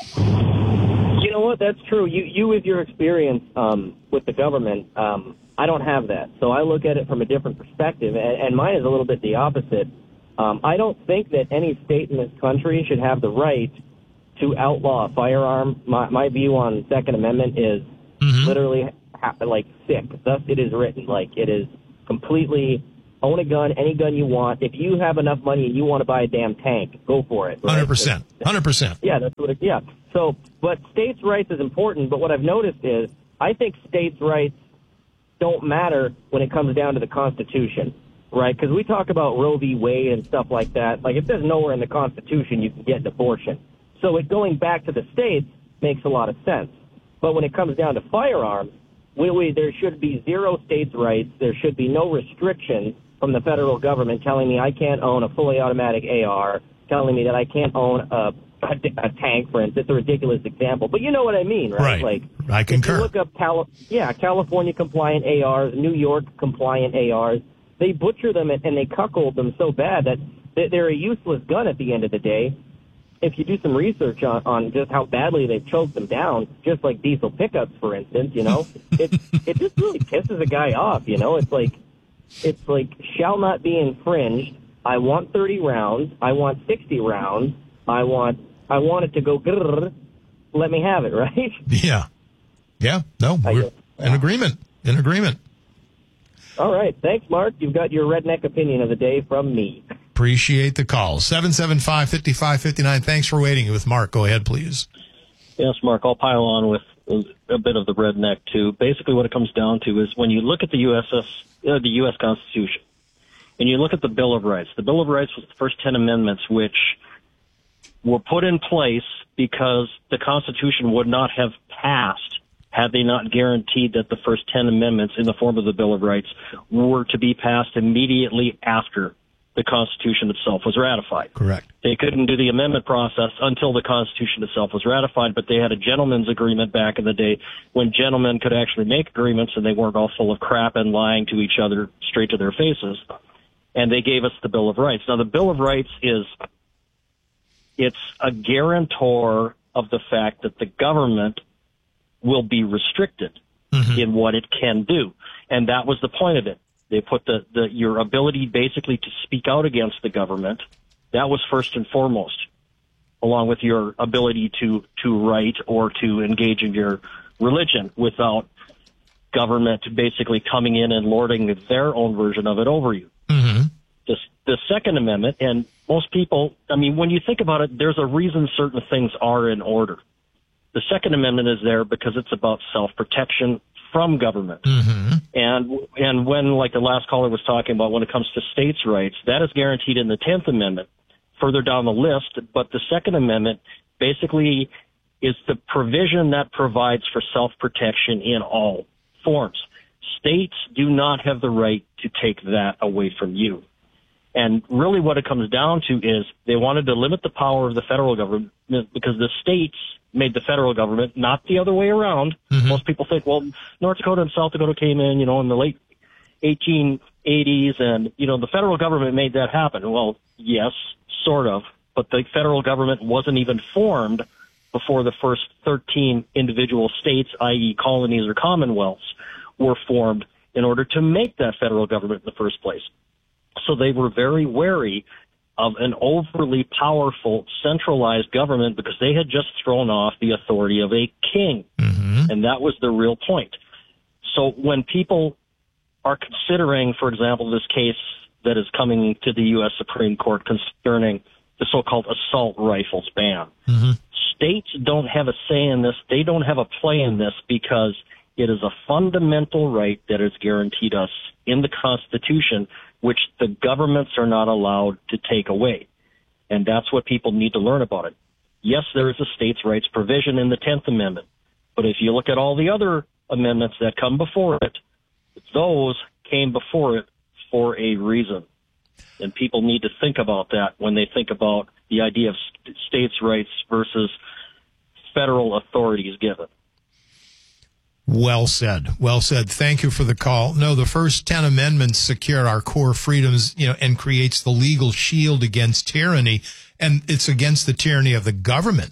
You know what? That's true. You, you with your experience um, with the government, um, I don't have that. So I look at it from a different perspective, and, and mine is a little bit the opposite. Um, I don't think that any state in this country should have the right to outlaw a firearm. My, my view on Second Amendment is mm-hmm. literally ha- like sick. Thus it is written. Like it is completely own a gun, any gun you want. If you have enough money and you want to buy a damn tank, go for it. Right? one hundred percent. one hundred percent. Yeah, that's what it, yeah. So, but states' rights is important, but what I've noticed is I think states' rights don't matter when it comes down to the Constitution, right? Because we talk about Roe v. Wade and stuff like that. Like, if there's nowhere in the Constitution you can get an abortion. So it going back to the states makes a lot of sense. But when it comes down to firearms, we, we, there should be zero states' rights. There should be no restrictions from the federal government telling me I can't own a fully automatic A R, telling me that I can't own a, a, a tank, for instance. It's a ridiculous example, but you know what I mean, right? Right. Like, I concur. If you look up, Cali- yeah, California compliant A Rs, New York compliant A Rs, they butcher them and, and they cuckold them so bad that they're a useless gun at the end of the day. If you do some research on, on just how badly they've choked them down, just like diesel pickups, for instance, you know, it it just really pisses a guy off, you know. It's like, it's like, shall not be infringed. I want thirty rounds. I want sixty rounds. I want, I want it to go grrr. Let me have it, right? Yeah. Yeah. No, we're in agreement. In agreement. All right. Thanks, Mark. You've got your redneck opinion of the day from me. Appreciate the call. seven seven five, five five five nine. Thanks for waiting with Mark. Go ahead, please. Yes, Mark, I'll pile on with a bit of the redneck, too. Basically, what it comes down to is when you look at the U S S, uh, the U S Constitution, and you look at the Bill of Rights, the Bill of Rights was the first ten amendments which were put in place because the Constitution would not have passed had they not guaranteed that the first ten amendments in the form of the Bill of Rights were to be passed immediately after the Constitution itself was ratified. Correct. They couldn't do the amendment process until the Constitution itself was ratified, but they had a gentleman's agreement back in the day when gentlemen could actually make agreements and they weren't all full of crap and lying to each other straight to their faces. And they gave us the Bill of Rights. Now, the Bill of Rights is, it's a guarantor of the fact that the government will be restricted mm-hmm. in what it can do. And that was the point of it. They put the, the your ability basically to speak out against the government. That was first and foremost, along with your ability to, to write or to engage in your religion without government basically coming in and lording their own version of it over you. Mm-hmm. The, the Second Amendment, and most people, I mean, when you think about it, there's a reason certain things are in order. The Second Amendment is there because it's about self-protection from government. Mm-hmm. And and when, like the last caller was talking about, when it comes to states' rights, that is guaranteed in the tenth Amendment, further down the list. But the Second Amendment basically is the provision that provides for self-protection in all forms. States do not have the right to take that away from you. And really what it comes down to is they wanted to limit the power of the federal government because the states made the federal government, not the other way around. Mm-hmm. Most people think, well, North Dakota and South Dakota came in, you know, in the late eighteen eighties, and, you know, the federal government made that happen. Well, yes, sort of, but the federal government wasn't even formed before the first thirteen individual states, that is colonies or commonwealths, were formed in order to make that federal government in the first place. So they were very wary of an overly powerful centralized government because they had just thrown off the authority of a king. Mm-hmm. And that was the real point. So when people are considering, for example, this case that is coming to the U S Supreme Court concerning the so-called assault rifles ban, mm-hmm. states don't have a say in this. They don't have a play in this because it is a fundamental right that is guaranteed us in the Constitution, which the governments are not allowed to take away. And that's what people need to learn about it. Yes, there is a states' rights provision in the tenth Amendment, but if you look at all the other amendments that come before it, those came before it for a reason. And people need to think about that when they think about the idea of st- states' rights versus federal authorities given. Well said. Well said. Thank you for the call. No, the first ten amendments secure our core freedoms, you know, and creates the legal shield against tyranny. And it's against the tyranny of the government.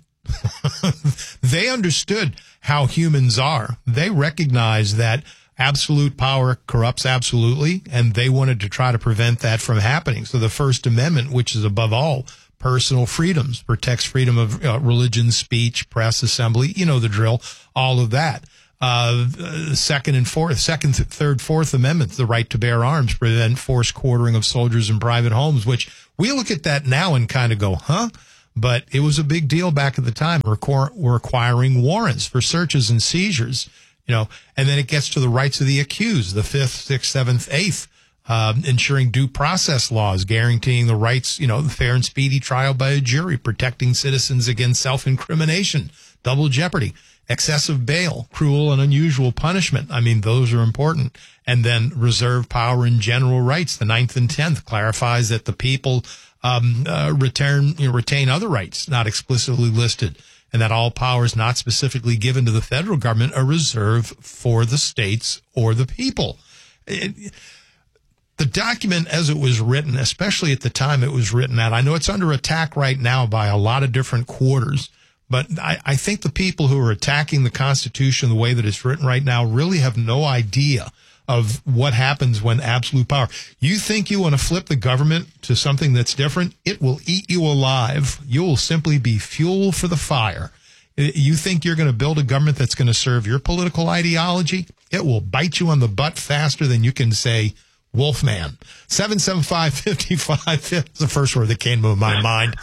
They understood how humans are. They recognized that absolute power corrupts absolutely, and they wanted to try to prevent that from happening. So the First Amendment, which is above all personal freedoms, protects freedom of uh, religion, speech, press, assembly, you know the drill, all of that. Uh, second and fourth, second, third, fourth amendments, the right to bear arms, prevent forced quartering of soldiers in private homes, which we look at that now and kind of go, huh? But it was a big deal back at the time, requir- requiring warrants for searches and seizures, you know, and then it gets to the rights of the accused, the fifth, sixth, seventh, eighth, um, ensuring due process laws, guaranteeing the rights, you know, fair and speedy trial by a jury, protecting citizens against self-incrimination, double jeopardy, excessive bail, cruel and unusual punishment. I mean, those are important. And then reserve power and general rights. The ninth and tenth clarifies that the people um, uh, return, you know, retain other rights not explicitly listed, and that all powers not specifically given to the federal government are reserved for the states or the people. It, the document as it was written, especially at the time it was written at, I know it's under attack right now by a lot of different quarters, but I, I think the people who are attacking the Constitution the way that it's written right now really have no idea of what happens when absolute power. You think you want to flip the government to something that's different? It will eat you alive. You will simply be fuel for the fire. You think you're going to build a government that's going to serve your political ideology? It will bite you on the butt faster than you can say, Wolfman. seven seven five, five five, that's the first word that came to my mind.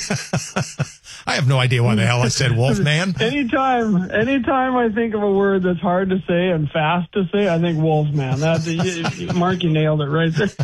I have no idea why the hell I said Wolfman. Anytime, anytime I think of a word that's hard to say and fast to say, I think Wolfman. That's you, Mark, you nailed it right there.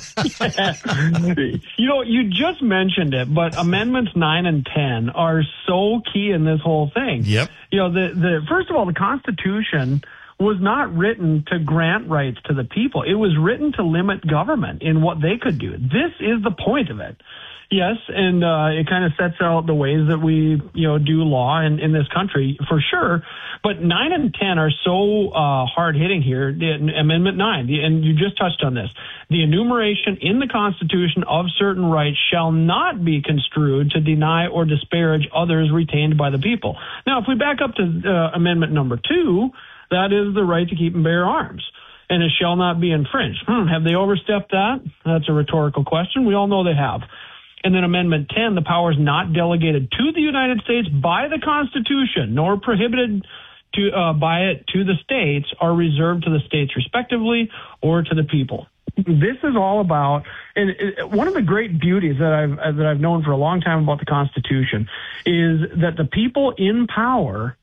Yeah. You know, you just mentioned it, but amendments nine and ten are so key in this whole thing. Yep. You know, the the first of all, the Constitution was not written to grant rights to the people. It was written to limit government in what they could do. This is the point of it. Yes, and uh, it kind of sets out the ways that we, you know, do law in, in this country, for sure. But nine and ten are so uh, hard-hitting here. The, Amendment nine, the, and you just touched on this. The enumeration in the Constitution of certain rights shall not be construed to deny or disparage others retained by the people. Now, if we back up to uh, Amendment number two, that is the right to keep and bear arms, and it shall not be infringed. Hmm, have they overstepped that? That's a rhetorical question. We all know they have. And then Amendment ten, the powers not delegated to the United States by the Constitution, nor prohibited to uh, by it to the states, are reserved to the states respectively or to the people. This is all about, and it, one of the great beauties that I've that I've known for a long time about the Constitution is that the people in power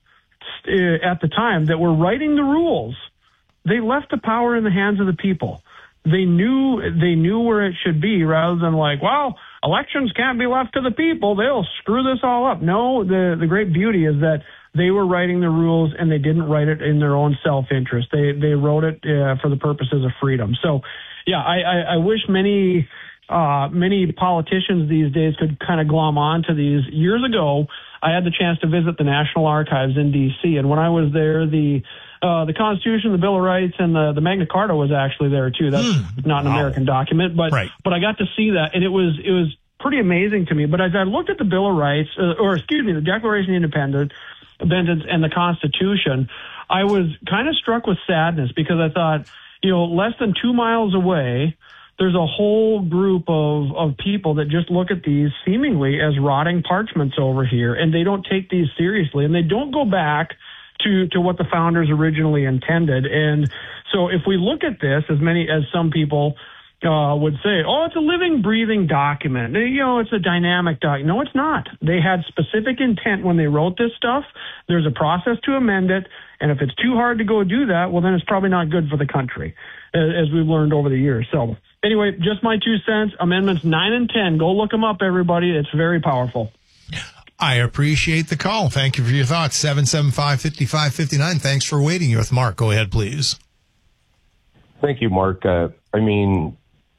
at the time that were writing the rules, they left the power in the hands of the people. They knew they knew where it should be, rather than like, well, elections can't be left to the people. They'll screw this all up. No, the, the great beauty is that they were writing the rules and they didn't write it in their own self-interest. They they wrote it uh, for the purposes of freedom. So, yeah, I, I, I wish many uh, many politicians these days could kind of glom on to these. Years ago, I had the chance to visit the National Archives in D C, and when I was there, the uh, the Constitution, the Bill of Rights, and the, the Magna Carta was actually there too. That's mm, not an wow. American document, but right. but I got to see that, and it was it was pretty amazing to me. But as I looked at the Bill of Rights, uh, or excuse me, the Declaration of Independence, Independence and the Constitution, I was kind of struck with sadness, because I thought, you know, less than two miles away, there's a whole group of, of people that just look at these seemingly as rotting parchments over here, and they don't take these seriously, and they don't go back to, to what the founders originally intended. And so if we look at this, as many as some people uh, would say, oh, it's a living, breathing document. You know, it's a dynamic document. No, it's not. They had specific intent when they wrote this stuff. There's a process to amend it, and if it's too hard to go do that, well, then it's probably not good for the country, as we've learned over the years. So anyway, just my two cents. Amendments nine and ten. Go look them up, everybody. It's very powerful. I appreciate the call. Thank you for your thoughts. seven seven five, five five five nine. Thanks for waiting. You're with Mark. Go ahead, please. Thank you, Mark. Uh, I mean,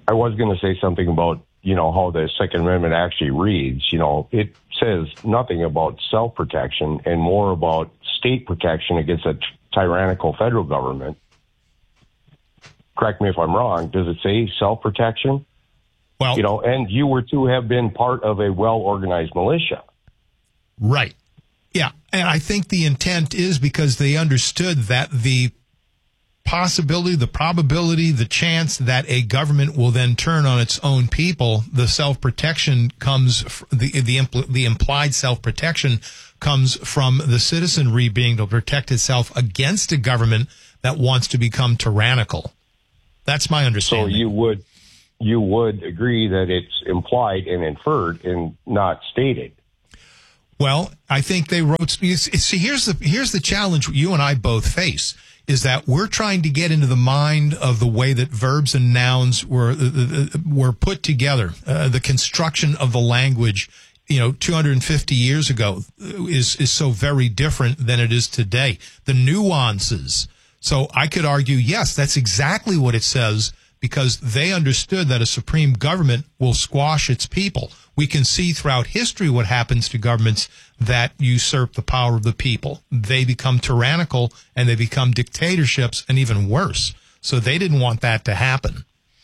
I was going to say something about, you know, how the Second Amendment actually reads. You know, it says nothing about self-protection and more about state protection against a t- tyrannical federal government. Correct me if I'm wrong. Does it say self-protection? Well, you know, and you were to have been part of a well-organized militia. Right. Yeah. And I think the intent is because they understood that the possibility, the probability, the chance that a government will then turn on its own people, the self-protection comes, the the, impl- the implied self-protection comes from the citizenry being able to protect itself against a government that wants to become tyrannical. That's my understanding. So you would you would agree that it's implied and inferred and not stated. Well, I think they wrote. See, here's the here's the challenge you and I both face. Is that we're trying to get into the mind of the way that verbs and nouns were uh, were put together. Uh, the construction of the language, you know, two hundred fifty years ago is is so very different than it is today. The nuances. So I could argue, yes, that's exactly what it says, because they understood that a supreme government will squash its people. We can see throughout history what happens to governments that usurp the power of the people. They become tyrannical and they become dictatorships, and even worse. So they didn't want that to happen.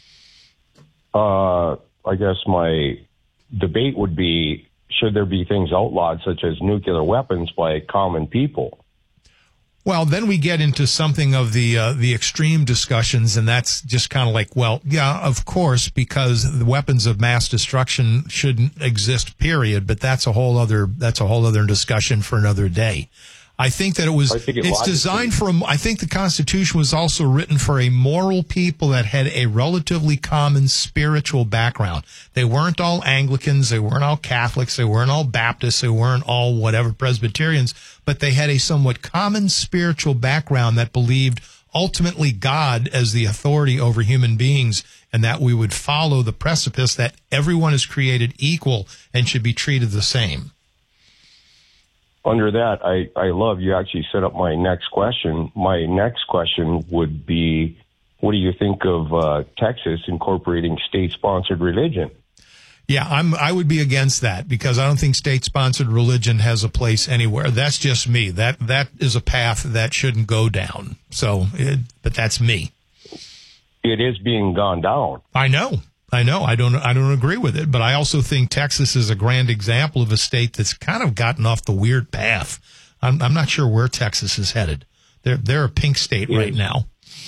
Uh, I guess my debate would be, should there be things outlawed, such as nuclear weapons, by common people? Well, then we get into something of the uh, the extreme discussions, and that's just kind of like, well, yeah, of course, because the weapons of mass destruction shouldn't exist, period. But that's a whole other that's a whole other discussion for another day. I think that it was it it's logically. designed for. A, I think the Constitution was also written for a moral people that had a relatively common spiritual background. They weren't all Anglicans, they weren't all Catholics, they weren't all Baptists, they weren't all whatever Presbyterians, but they had a somewhat common spiritual background that believed ultimately God as the authority over human beings, and that we would follow the precipice that everyone is created equal and should be treated the same. Under that, I, I love you actually set up my next question. My next question would be, what do you think of uh, Texas incorporating state-sponsored religion? Yeah, I'm, I would be against that, because I don't think state-sponsored religion has a place anywhere. That's just me. That that is a path that shouldn't go down. So, it, but that's me. It is being gone down. I know. I know. I don't. I don't agree with it, but I also think Texas is a grand example of a state that's kind of gotten off the weird path. I'm, I'm not sure where Texas is headed. They're they're a pink state It right is. now.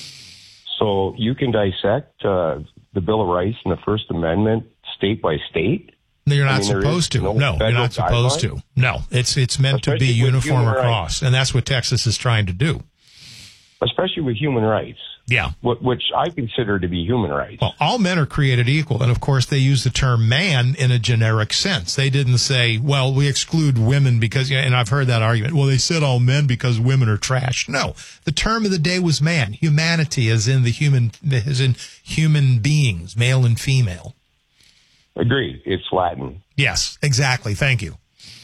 So you can dissect uh, the Bill of Rights and the First Amendment state by state? No, you're not I mean, there supposed is to. no No, you're federal not supposed guideline? to. No, it's it's meant to be Especially with uniform human across, rights. and that's what Texas is trying to do. Especially with human rights. Yeah. Wh- Which I consider to be human rights. Well, all men are created equal. And of course, they use the term man in a generic sense. They didn't say, well, we exclude women because, and I've heard that argument. Well, they said all men because women are trash. No, the term of the day was man. Humanity is in the human, is in human beings, male and female. Agreed. It's Latin. Yes, exactly. Thank you.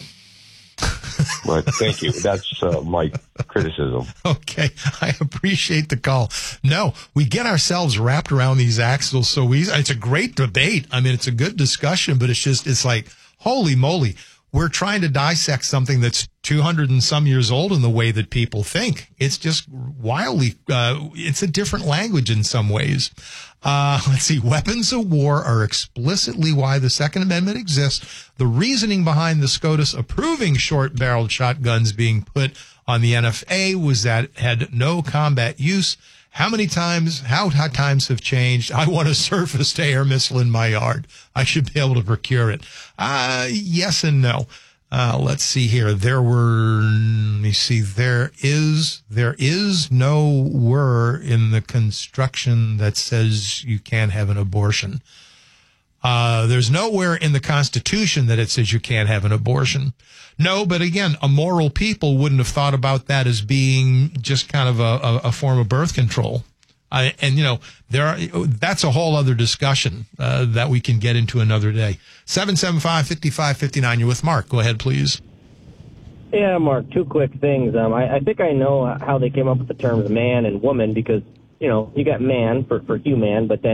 But thank you. That's uh, my criticism. Okay, I appreciate the call. No, we get ourselves wrapped around these axles so easy. It's a great debate. I mean, it's a good discussion, but it's just, it's like, holy moly, we're trying to dissect something that's two hundred and some years old in the way that people think. It's just wildly, uh, it's a different language in some ways. Uh, let's see. Weapons of war are explicitly why the Second Amendment exists. The reasoning behind the SCOTUS approving short-barreled shotguns being put on the N F A was that it had no combat use. How many times, how, how times have changed? I want a surface-to-air missile in my yard. I should be able to procure it. Uh, yes and no. Uh, let's see here. There were, let me see, there is, there is no were in the construction that says you can't have an abortion. Uh, there's nowhere in the Constitution that it says you can't have an abortion. No, but again, a moral people wouldn't have thought about that as being just kind of a, a, a form of birth control. I, and, you know, there are, that's a whole other discussion uh, that we can get into another day. seven seven five, five five five nine. You're with Mark. Go ahead, please. Yeah, Mark, two quick things. Um, I, I think I know how they came up with the terms man and woman because, you know, you got man for, for human, but then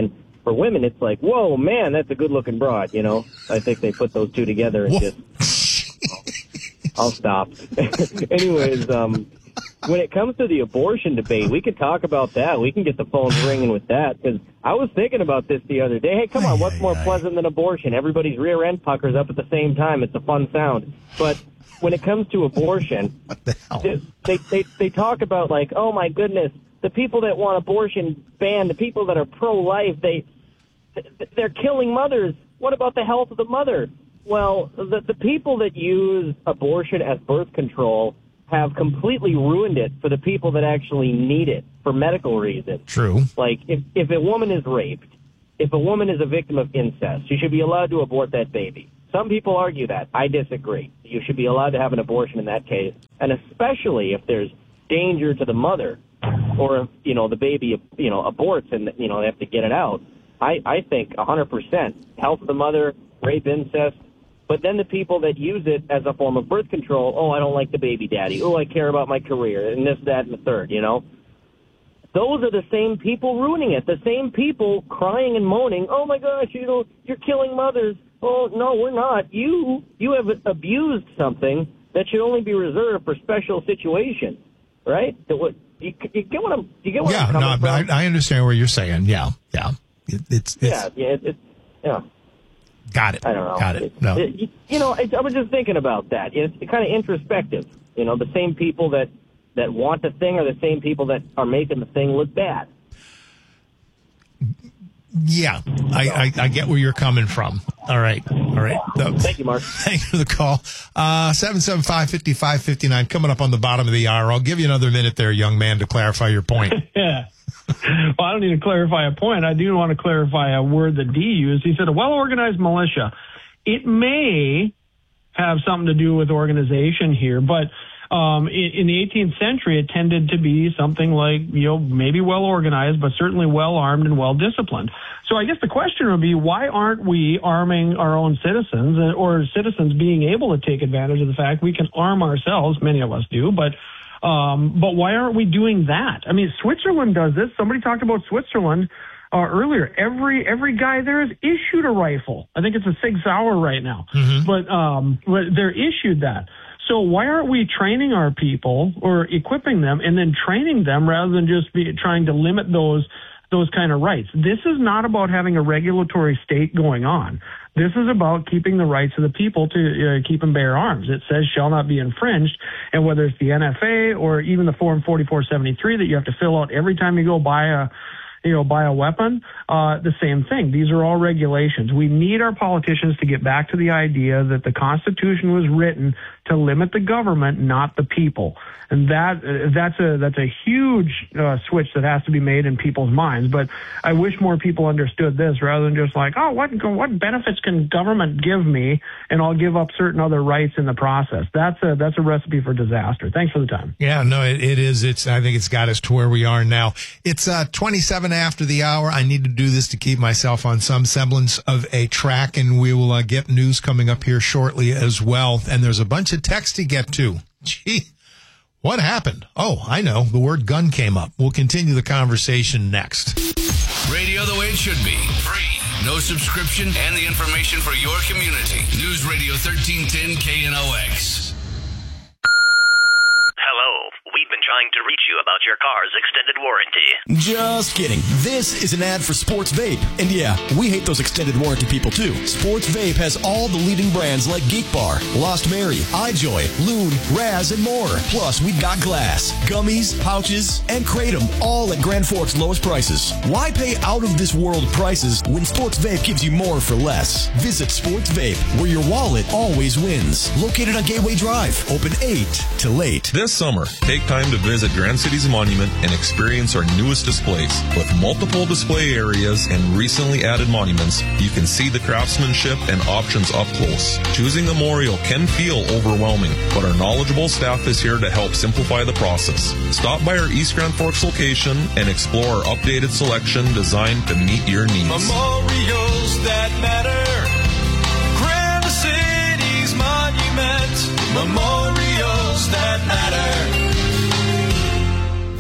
for women, it's like, whoa, man, that's a good-looking broad, you know? I think they put those two together and just... I'll stop. Anyways, um, when it comes to the abortion debate, we could talk about that. We can get the phones ringing with that, because I was thinking about this the other day. Hey, come on, what's more pleasant than abortion? Everybody's rear end puckers up at the same time. It's a fun sound. But when it comes to abortion, they, they, they, they talk about, like, oh, my goodness, the people that want abortion banned, the people that are pro-life, they, they're killing mothers. What about the health of the mother? Well, the, the people that use abortion as birth control have completely ruined it for the people that actually need it for medical reasons. True. Like, if, if a woman is raped, if a woman is a victim of incest, she should be allowed to abort that baby. Some people argue that. I disagree. You should be allowed to have an abortion in that case, and especially if there's danger to the mother, or if, you know, the baby, you know, aborts and, you know, they have to get it out. I, I think one hundred percent health of the mother, rape, incest. But then the people that use it as a form of birth control, oh, I don't like the baby daddy. Oh, I care about my career, and this, that, and the third, you know? Those are the same people ruining it. The same people crying and moaning, oh, my gosh, you know, you're killing mothers. Oh, no, we're not. You you have abused something that should only be reserved for special situations, right? You, you get what I'm, you get what yeah, I'm coming no, from? I, I understand what you're saying. Yeah, yeah. It, it's, it's, yeah, yeah, it, it's, yeah. Got it. I don't know. Got it. No. It, it, you know, it, I was just thinking about that. It's kind of introspective. You know, the same people that, that want the thing are the same people that are making the thing look bad. Yeah, I, I, I get where you're coming from. All right. All right. So, thank you, Mark. Thanks for the call. Uh, seven seven five, five five five nine coming up on the bottom of the hour. I'll give you another minute there, young man, to clarify your point. Yeah. Well, I don't need to clarify a point. I do want to clarify a word that Dee used. He said a well-organized militia. It may have something to do with organization here, but um, in, in the eighteenth century, it tended to be something like, you know, maybe well-organized, but certainly well-armed and well-disciplined. So I guess the question would be, why aren't we arming our own citizens, or citizens being able to take advantage of the fact we can arm ourselves? Many of us do, but Um, but why aren't we doing that? I mean, Switzerland does this. Somebody talked about Switzerland uh, earlier. Every every guy there is issued a rifle. I think it's a Sig Sauer right now, mm-hmm. but um, but they're issued that. So why aren't we training our people or equipping them and then training them rather than just be trying to limit those those kind of rights? This is not about having a regulatory state going on. This is about keeping the rights of the people to uh, keep and bear arms. It says shall not be infringed, and whether it's the N F A or even the Form forty-four seventy-three that you have to fill out every time you go buy a, you know, buy a weapon, uh, the same thing. These are all regulations. We need our politicians to get back to the idea that the Constitution was written to limit the government, not the people. And that uh, that's a that's a huge uh, switch that has to be made in people's minds. But I wish more people understood this rather than just like, oh, what what benefits can government give me, and I'll give up certain other rights in the process. That's a that's a recipe for disaster. Thanks for the time. Yeah, no, it, it is. It's I think it's got us to where we are now. It's uh, twenty-seven after the hour. I need to do this to keep myself on some semblance of a track, and we will uh, get news coming up here shortly as well. And there's a bunch of text to get to. Gee. What happened? Oh, I know. The word gun came up. We'll continue the conversation next. Radio the way it should be. Free. No subscription, and the information for your community. News Radio thirteen ten K N O X. Hello. We've been trying to reach you about your car's extended warranty. Just kidding. This is an ad for Sports Vape. And yeah, we hate those extended warranty people too. Sports Vape has all the leading brands like Geek Bar, Lost Mary, iJoy, Loon, Raz, and more. Plus, we've got glass, gummies, pouches, and Kratom, all at Grand Forks' lowest prices. Why pay out-of-this-world prices when Sports Vape gives you more for less? Visit Sports Vape, where your wallet always wins. Located on Gateway Drive, open eight to late. This summer, take time to visit Grand Cities Monument and experience our newest displays. With multiple display areas and recently added monuments, you can see the craftsmanship and options up close. Choosing Memorial can feel overwhelming, but our knowledgeable staff is here to help simplify the process. Stop by our East Grand Forks location and explore our updated selection designed to meet your needs. Memorials that matter. Grand Cities Monument. Memorials that matter.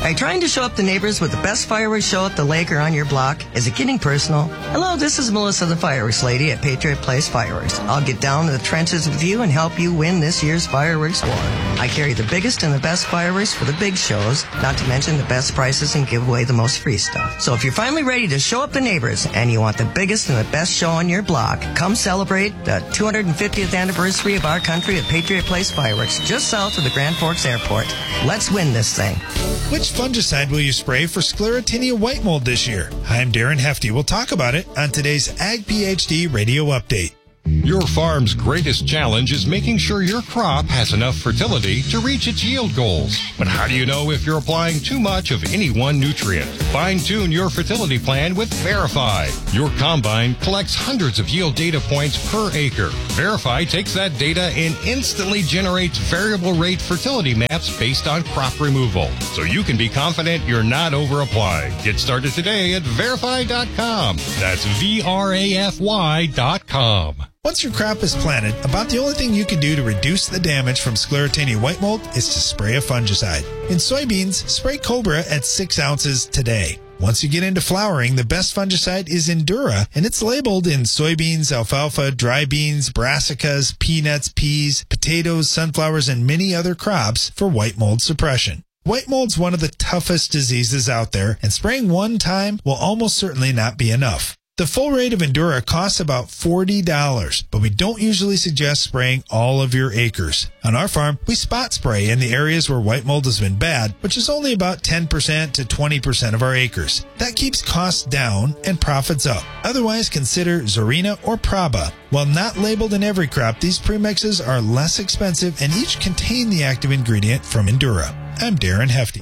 Are you trying to show up the neighbors with the best fireworks show at the lake or on your block? Is it getting personal? Hello, this is Melissa the Fireworks Lady at Patriot Place Fireworks. I'll get down to the trenches with you and help you win this year's fireworks war. I carry the biggest and the best fireworks for the big shows, not to mention the best prices and give away the most free stuff. So if you're finally ready to show up the neighbors and you want the biggest and the best show on your block, come celebrate the two hundred fiftieth anniversary of our country at Patriot Place Fireworks, just south of the Grand Forks Airport. Let's win this thing. Which fungicide will you spray for Sclerotinia white mold this year? Hi, I'm Darren Hefty. We'll talk about it on today's Ag PhD Radio Update. Your farm's greatest challenge is making sure your crop has enough fertility to reach its yield goals. But how do you know if you're applying too much of any one nutrient? Fine-tune your fertility plan with Verify. Your combine collects hundreds of yield data points per acre. Verify takes that data and instantly generates variable rate fertility maps based on crop removal, so you can be confident you're not over-applying. Get started today at verify dot com. That's V R A F Y dot com. Once your crop is planted, about the only thing you can do to reduce the damage from Sclerotinia white mold is to spray a fungicide. In soybeans, spray Cobra at six ounces today. Once you get into flowering, the best fungicide is Endura, and it's labeled in soybeans, alfalfa, dry beans, brassicas, peanuts, peas, potatoes, sunflowers, and many other crops for white mold suppression. White mold's one of the toughest diseases out there, and spraying one time will almost certainly not be enough. The full rate of Endura costs about forty dollars, but we don't usually suggest spraying all of your acres. On our farm, we spot spray in the areas where white mold has been bad, which is only about ten percent to twenty percent of our acres. That keeps costs down and profits up. Otherwise, consider Zorina or Praba. While not labeled in every crop, these premixes are less expensive and each contain the active ingredient from Endura. I'm Darren Hefty.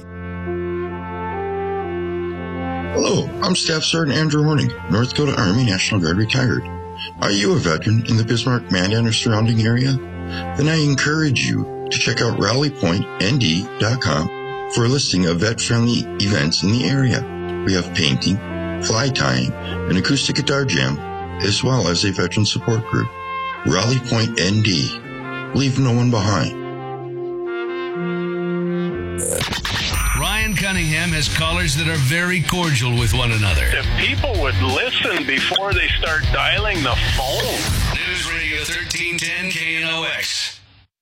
Hello, I'm Staff Sergeant Andrew Horning, North Dakota Army National Guard retired. Are you a veteran in the Bismarck, Mandan, or surrounding area? Then I encourage you to check out rally point N D dot com for a listing of vet-friendly events in the area. We have painting, fly tying, an acoustic guitar jam, as well as a veteran support group. Rally Point N D. Leave no one behind. Ryan Cunningham has callers that are very cordial with one another. If people would listen before they start dialing the phone. News Radio thirteen ten K N O X.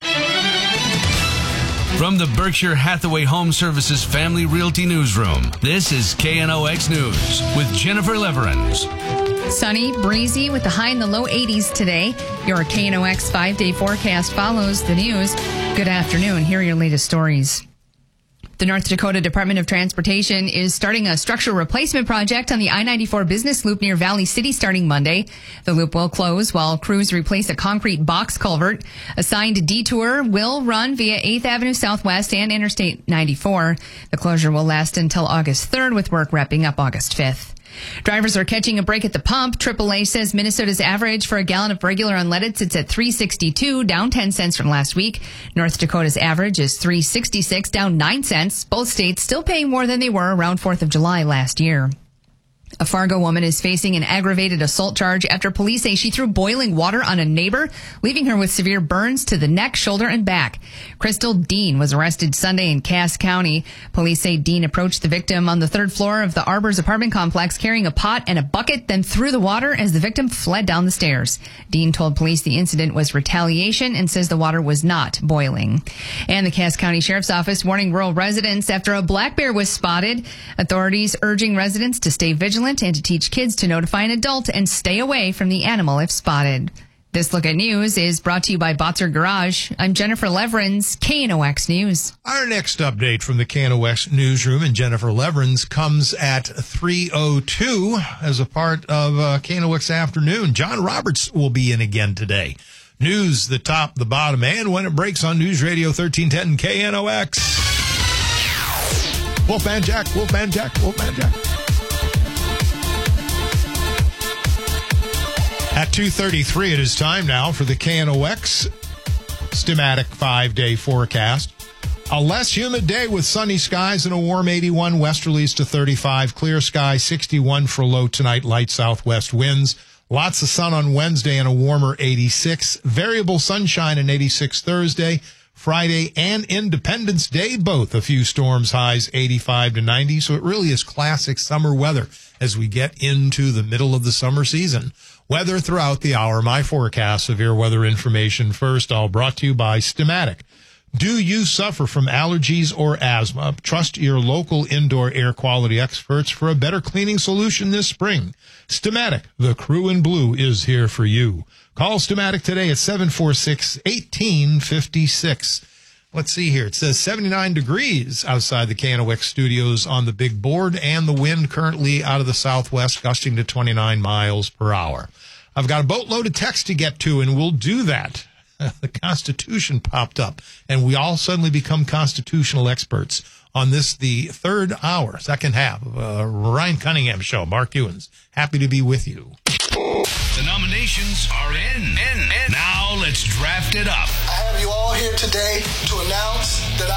From the Berkshire Hathaway Home Services Family Realty Newsroom, this is K N O X News with Jennifer Leverins. Sunny, breezy with the high in the low eighties today. Your K N O X five-day forecast follows the news. Good afternoon. Here are your latest stories. The North Dakota Department of Transportation is starting a structural replacement project on the I ninety-four business loop near Valley City starting Monday. The loop will close while crews replace a concrete box culvert. A signed detour will run via eighth Avenue Southwest and Interstate ninety-four. The closure will last until August third, with work wrapping up August fifth. Drivers are catching a break at the pump. triple A says Minnesota's average for a gallon of regular unleaded sits at three sixty-two, down ten cents from last week. North Dakota's average is three sixty-six, down nine cents. Both states still paying more than they were around fourth of July last year. A Fargo woman is facing an aggravated assault charge after police say she threw boiling water on a neighbor, leaving her with severe burns to the neck, shoulder, and back. Crystal Dean was arrested Sunday in Cass County. Police say Dean approached the victim on the third floor of the Arbors apartment complex carrying a pot and a bucket, then threw the water as the victim fled down the stairs. Dean told police the incident was retaliation and says the water was not boiling. And the Cass County Sheriff's Office warning rural residents after a black bear was spotted. Authorities urging residents to stay vigilant and to teach kids to notify an adult and stay away from the animal if spotted. This Look at News is brought to you by Botzer Garage. I'm Jennifer Leverins, K N O X News. Our next update from the K N O X newsroom and Jennifer Leverins comes at three oh two as a part of uh, K N O X Afternoon. John Roberts will be in again today. News, the top, the bottom, and when it breaks on News Radio thirteen ten K N O X. Wolfman Jack, Wolfman Jack, Wolfman Jack. At two thirty-three, it is time now for the K N O X Stimatic five-day forecast. A less humid day with sunny skies and a warm eighty-one, westerlies to thirty-five, clear sky, sixty-one for low tonight, light southwest winds. Lots of sun on Wednesday and a warmer eighty-six. Variable sunshine and eighty-six Thursday. Friday and Independence Day, both a few storms, highs eighty-five to ninety. So it really is classic summer weather as we get into the middle of the summer season. Weather throughout the hour. My forecast, severe weather information first, all brought to you by Stamatic. Do you suffer from allergies or asthma? Trust your local indoor air quality experts for a better cleaning solution this spring. Stamatic, the crew in blue, is here for you. Call Stamatic today at seven four six, one eight five six. Let's see here. It says seventy-nine degrees outside the K N O X studios on the big board, and the wind currently out of the southwest gusting to twenty-nine miles per hour. I've got a boatload of text to get to, and we'll do that. The Constitution popped up, and we all suddenly become constitutional experts on this, the third hour, second half of uh, Ryan Cunningham Show. Mark Ewens, happy to be with you. The nominations are in. in, in. Now let's draft it up. I have you all here today to announce that